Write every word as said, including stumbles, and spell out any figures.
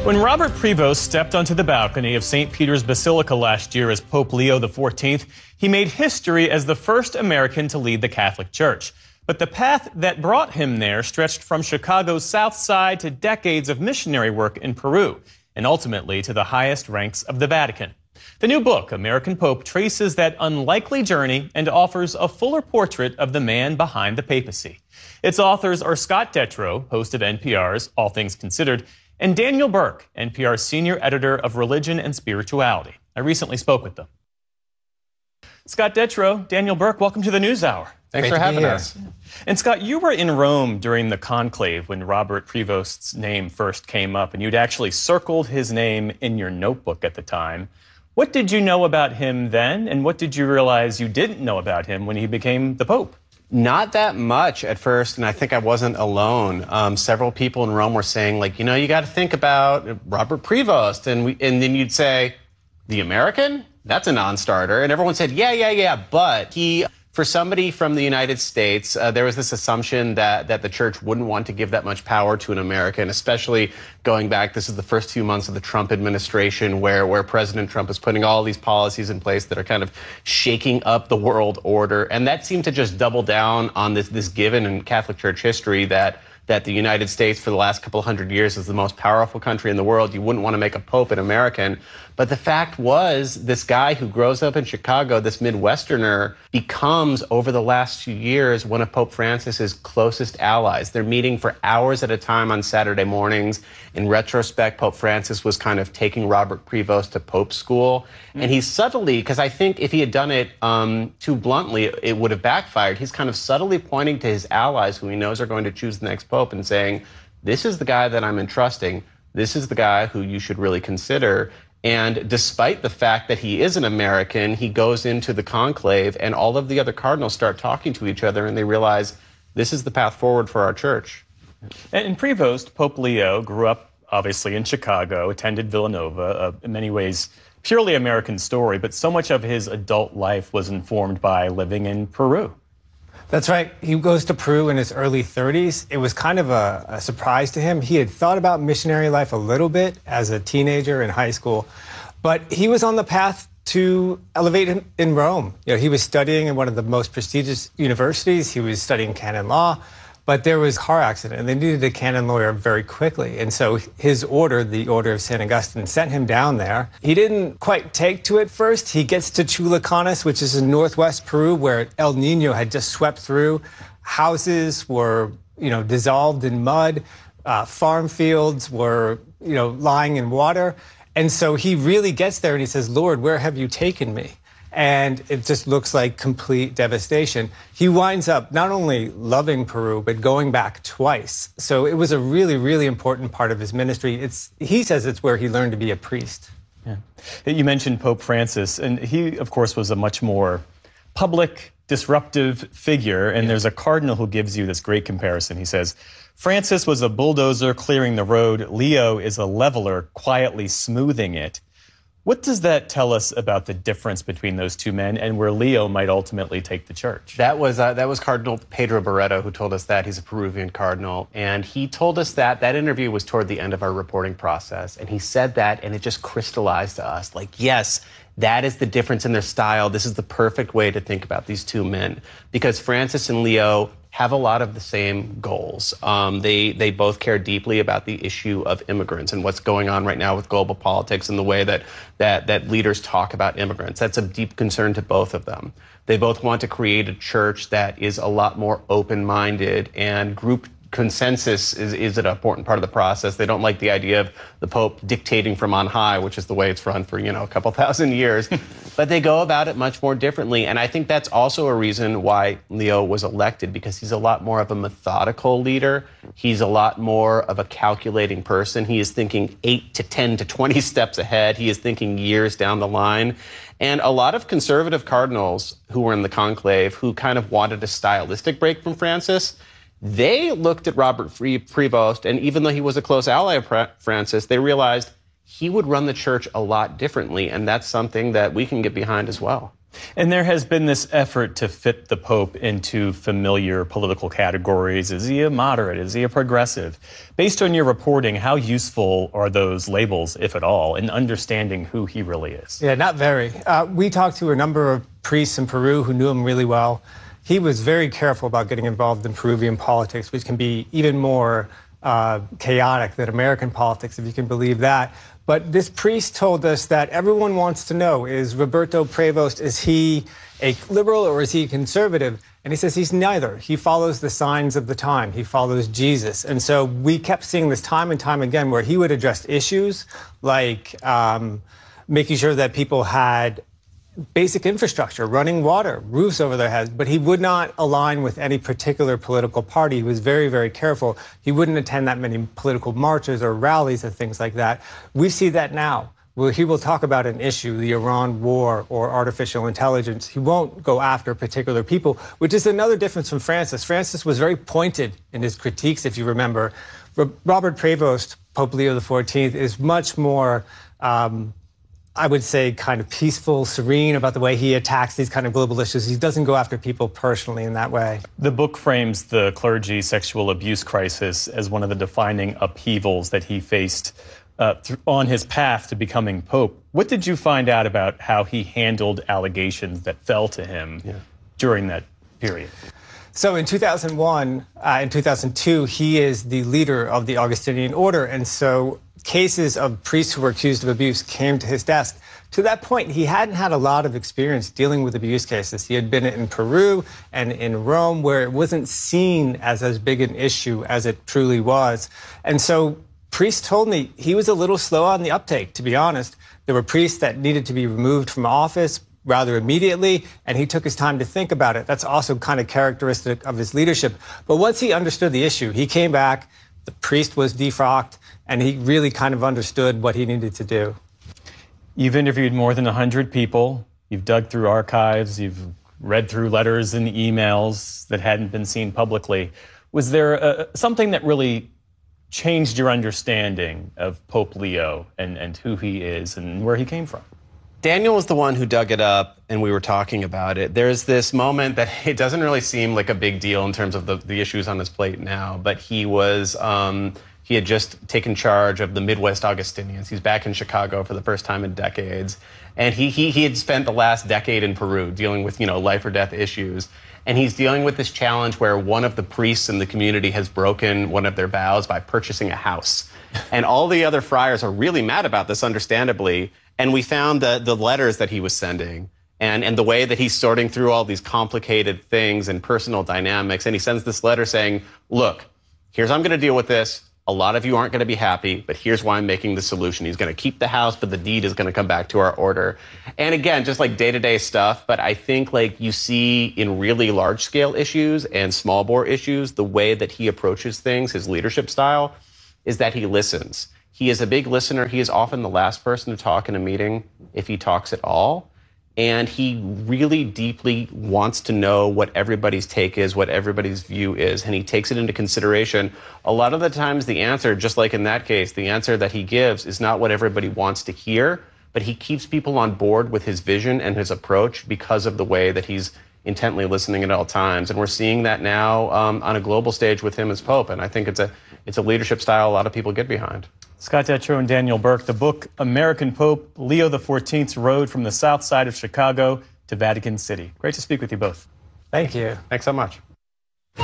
When Robert Prevost stepped onto the balcony of Saint Peter's Basilica last year as Pope Leo the fourteenth, he made history as the first American to lead the Catholic Church. But the path that brought him there stretched from Chicago's South Side to decades of missionary work in Peru, and ultimately to the highest ranks of the Vatican. The new book, American Pope, traces that unlikely journey and offers a fuller portrait of the man behind the papacy. Its authors are Scott Detrow, host of N P R's All Things Considered, and Daniel Burke, N P R's senior editor of Religion and Spirituality. I recently spoke with them. Scott Detrow, Daniel Burke, welcome to the NewsHour. Thanks Great for having us. And Scott, you were in Rome during the conclave when Robert Prevost's name first came up, and you'd actually circled his name in your notebook at the time. What did you know about him then, and what did you realize you didn't know about him when he became the Pope? Not that much at first, and I think I wasn't alone. Um, several people in Rome were saying, like, you know, you got to think about Robert Prevost. And, we, and then you'd say, the American? That's a non-starter. And everyone said, yeah, yeah, yeah. But he, for somebody from the United States, uh, there was this assumption that, that the church wouldn't want to give that much power to an American, especially going back, this is the first few months of the Trump administration where, where President Trump is putting all these policies in place that are kind of shaking up the world order. And that seemed to just double down on this, this given in Catholic Church history that that the United States for the last couple hundred years is the most powerful country in the world. You wouldn't want to make a pope an American. But the fact was, this guy who grows up in Chicago, this Midwesterner, becomes, over the last few years, one of Pope Francis's closest allies. They're meeting for hours at a time on Saturday mornings. In retrospect, Pope Francis was kind of taking Robert Prevost to Pope school. Mm-hmm. And he's subtly, because I think if he had done it um, too bluntly, it would have backfired. He's kind of subtly pointing to his allies who he knows are going to choose the next pope and saying, this is the guy that I'm entrusting. This is the guy who you should really consider. And despite the fact that he is an American, he goes into the conclave and all of the other cardinals start talking to each other and they realize this is the path forward for our church. And in Prevost, Pope Leo grew up obviously in Chicago, attended Villanova, uh, in many ways purely American story, but so much of his adult life was informed by living in Peru. That's right. He goes to Peru in his early thirties. It was kind of a, a surprise to him. He had thought about missionary life a little bit as a teenager in high school, but he was on the path to elevate him in Rome. You know, he was studying in one of the most prestigious universities. He was studying canon law, but there was a car accident and they needed a canon lawyer very quickly. And so his order, the Order of Saint Augustine, sent him down there. He didn't quite take to it first. He gets to Chulucanas, which is in northwest Peru, where El Nino had just swept through. Houses were, you know, dissolved in mud. Uh, farm fields were, you know, lying in water. And so he really gets there and he says, Lord, where have you taken me? And it just looks like complete devastation. He winds up not only loving Peru, but going back twice. So it was a really, really important part of his ministry. It's, he says it's where he learned to be a priest. Yeah. You mentioned Pope Francis, and he, of course, was a much more public, disruptive figure. And yeah. There's a cardinal who gives you this great comparison. He says, Francis was a bulldozer clearing the road. Leo is a leveler quietly smoothing it. What does that tell us about the difference between those two men and where Leo might ultimately take the church? That was uh, that was Cardinal Pedro Barreto who told us that. He's a Peruvian cardinal. And he told us that. That interview was toward the end of our reporting process. And he said that, and it just crystallized to us. Like, yes, that is the difference in their style. This is the perfect way to think about these two men. Because Francis and Leo have a lot of the same goals. Um, they they both care deeply about the issue of immigrants and what's going on right now with global politics and the way that, that, that leaders talk about immigrants. That's a deep concern to both of them. They both want to create a church that is a lot more open-minded, and group consensus is, is an important part of the process. They don't like the idea of the Pope dictating from on high, which is the way it's run for, you know, a couple thousand years. But they go about it much more differently. And I think that's also a reason why Leo was elected, because he's a lot more of a methodical leader. He's a lot more of a calculating person. He is thinking eight to ten to twenty steps ahead. He is thinking years down the line. And a lot of conservative cardinals who were in the conclave who kind of wanted a stylistic break from Francis, they looked at Robert Prevost, and even though he was a close ally of Francis, they realized he would run the church a lot differently, and that's something that we can get behind as well. And there has been this effort to fit the Pope into familiar political categories. Is he a moderate? Is he a progressive? Based on your reporting, how useful are those labels, if at all, in understanding who he really is? Yeah, not very. Uh, we talked to a number of priests in Peru who knew him really well. He was very careful about getting involved in Peruvian politics, which can be even more uh, chaotic than American politics, if you can believe that. But this priest told us that everyone wants to know, is Roberto Prevost, is he a liberal or is he a conservative? And he says he's neither. He follows the signs of the time. He follows Jesus. And so we kept seeing this time and time again where he would address issues like um, making sure that people had basic infrastructure, running water, roofs over their heads, but he would not align with any particular political party. He was very, very careful. He wouldn't attend that many political marches or rallies or things like that. We see that now. Well, he will talk about an issue, the Iran war or artificial intelligence. He won't go after particular people, which is another difference from Francis. Francis was very pointed in his critiques, if you remember. Robert Prevost, Pope Leo the fourteenth, is much more um, I would say, kind of peaceful, serene about the way he attacks these kind of global issues. He doesn't go after people personally in that way. The book frames the clergy sexual abuse crisis as one of the defining upheavals that he faced uh, th- on his path to becoming Pope. What did you find out about how he handled allegations that fell to him yeah. during that period? So in two thousand one uh, and two thousand two, he is the leader of the Augustinian order. And so cases of priests who were accused of abuse came to his desk. To that point, he hadn't had a lot of experience dealing with abuse cases. He had been in Peru and in Rome, where it wasn't seen as as big an issue as it truly was. And so priests told me he was a little slow on the uptake, to be honest. There were priests that needed to be removed from office rather immediately, and he took his time to think about it. That's also kind of characteristic of his leadership. But once he understood the issue, he came back, the priest was defrocked, and he really kind of understood what he needed to do. You've interviewed more than one hundred people. You've dug through archives. You've read through letters and emails that hadn't been seen publicly. Was there a, something that really changed your understanding of Pope Leo and, and who he is and where he came from? Daniel was the one who dug it up, and we were talking about it. There's this moment that it doesn't really seem like a big deal in terms of the, the issues on his plate now, but he was... Um, He had just taken charge of the Midwest Augustinians. He's back in Chicago for the first time in decades. And he, he, he had spent the last decade in Peru dealing with, you know, life or death issues. And he's dealing with this challenge where one of the priests in the community has broken one of their vows by purchasing a house. And all the other friars are really mad about this, understandably. And we found the, the letters that he was sending and, and the way that he's sorting through all these complicated things and personal dynamics. And he sends this letter saying, look, here's how I'm going to deal with this. A lot of you aren't going to be happy, but here's why I'm making the solution. He's going to keep the house, but the deed is going to come back to our order. And again, just like day-to-day stuff, but I think like you see in really large-scale issues and small-bore issues, the way that he approaches things, his leadership style, is that he listens. He is a big listener. He is often the last person to talk in a meeting, if he talks at all. And he really deeply wants to know what everybody's take is, what everybody's view is, and he takes it into consideration. A lot of the times the answer, just like in that case, the answer that he gives is not what everybody wants to hear, but he keeps people on board with his vision and his approach because of the way that he's intently listening at all times. And we're seeing that now um, on a global stage with him as Pope, and I think it's a, it's a leadership style a lot of people get behind. Scott Detrow and Daniel Burke, the book American Pope Leo the fourteenth's Road from the South Side of Chicago to Vatican City. Great to speak with you both. Thank you. Thanks so much.